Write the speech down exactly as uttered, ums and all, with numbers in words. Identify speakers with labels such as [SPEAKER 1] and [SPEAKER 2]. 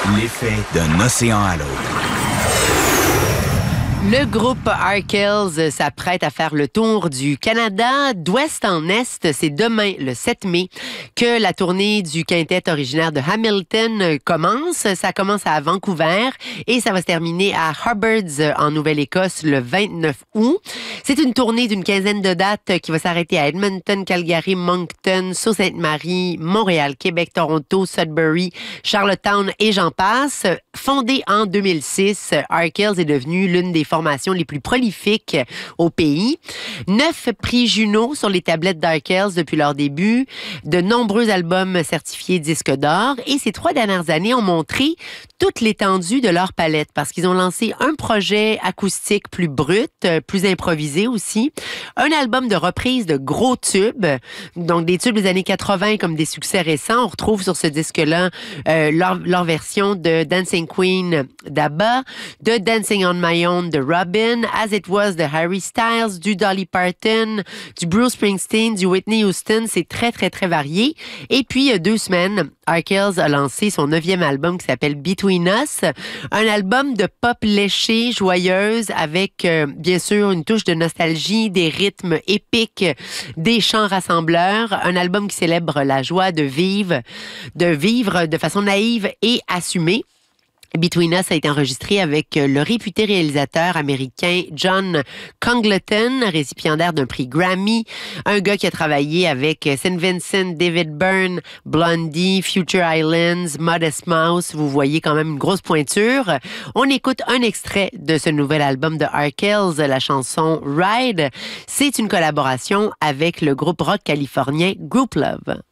[SPEAKER 1] L'effet d'un océan à l'autre.
[SPEAKER 2] Le groupe Arkells s'apprête à faire le tour du Canada d'ouest en est. C'est demain, le sept mai, que la tournée du quintet originaire de Hamilton commence. Ça commence à Vancouver et ça va se terminer à Hubbard's en Nouvelle-Écosse le vingt-neuf août. C'est une tournée d'une quinzaine de dates qui va s'arrêter à Edmonton, Calgary, Moncton, Sault-Sainte-Marie, Montréal, Québec, Toronto, Sudbury, Charlottetown et j'en passe. Fondée en deux mille six, Arkells est devenue l'une des formations les plus prolifiques au pays. Neuf prix Juno sur les tablettes d'Arkells depuis leur début, de nombreux albums certifiés disques d'or et ces trois dernières années ont montré toute l'étendue de leur palette parce qu'ils ont lancé un projet acoustique plus brut, plus improvisé aussi, un album de reprise de gros tubes, donc des tubes des années quatre-vingts comme des succès récents. On retrouve sur ce disque-là euh, leur, leur version de Dancing Queen d'ABBA, de Dancing on My Own de Robin, As It Was de Harry Styles, du Dolly Parton, du Bruce Springsteen, du Whitney Houston. C'est très, très, très varié. Et puis, il y a deux semaines, Arkells a lancé son neuvième album qui s'appelle Between Us, un album de pop léché, joyeuse, avec euh, bien sûr une touche de nostalgie, des rythmes épiques, des chants rassembleurs, un album qui célèbre la joie de vivre, de vivre de façon naïve et assumée. Between Us a été enregistré avec le réputé réalisateur américain John Congleton, récipiendaire d'un prix Grammy, un gars qui a travaillé avec Saint Vincent, David Byrne, Blondie, Future Islands, Modest Mouse. Vous voyez quand même une grosse pointure. On écoute un extrait de ce nouvel album de Arkells, la chanson Ride. C'est une collaboration avec le groupe rock californien Group Love.